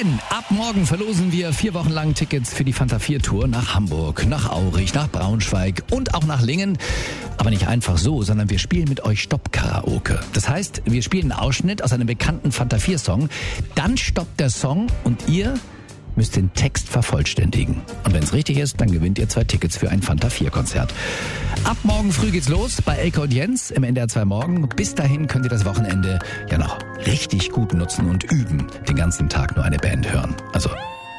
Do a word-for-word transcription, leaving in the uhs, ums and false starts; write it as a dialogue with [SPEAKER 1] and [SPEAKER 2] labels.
[SPEAKER 1] Denn ab morgen verlosen wir vier Wochen lang Tickets für die Fanta vier Tour nach Hamburg, nach Aurich, nach Braunschweig und auch nach Lingen. Aber nicht einfach so, sondern wir spielen mit euch Stopp-Karaoke. Das heißt, wir spielen einen Ausschnitt aus einem bekannten Fanta vier Song, dann stoppt der Song und ihr müsst den Text vervollständigen. Und wenn es richtig ist, dann gewinnt ihr zwei Tickets für ein Fanta vier Konzert. Ab morgen früh geht's los bei Elke und Jens im N D R zwei Morgen. Bis dahin könnt ihr das Wochenende ja noch richtig gut nutzen und üben. Den ganzen Tag nur eine Band hören. Also